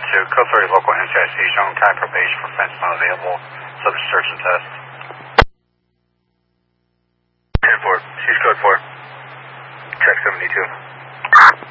2, code 30 local NCIC showing time probation for fence not available, subject search and test. 10-4, she's code 4. Check 72.